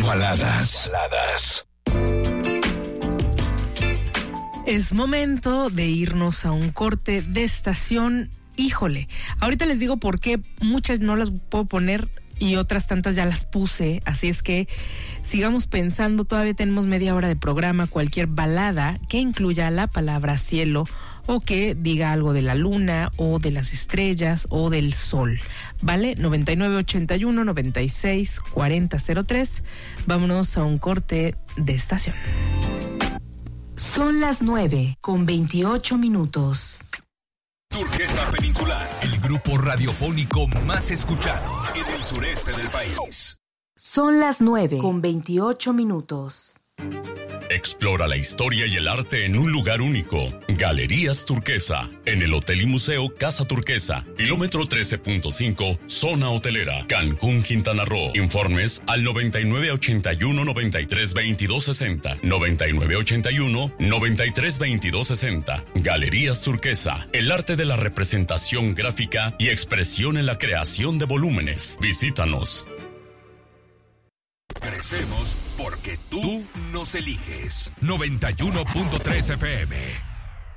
Baladas. Es momento de irnos a un corte de estación. Híjole, ahorita les digo por qué muchas no las puedo poner y otras tantas ya las puse, así es que sigamos pensando, todavía tenemos media hora de programa. Cualquier balada que incluya la palabra cielo o que diga algo de la luna o de las estrellas o del sol, ¿vale? 9981-964003. Vámonos a un corte de estación. Son las 9:28. Turquesa Peninsular, el grupo radiofónico más escuchado en el sureste del país. Son las 9:28. Explora la historia y el arte en un lugar único. Galerías Turquesa, en el Hotel y Museo Casa Turquesa, kilómetro 13.5, zona hotelera, Cancún, Quintana Roo. Informes al 9981-932260, 9981-932260. Galerías Turquesa, el arte de la representación gráfica y expresión en la creación de volúmenes. Visítanos. Crecemos porque tú nos eliges. 91.3 FM.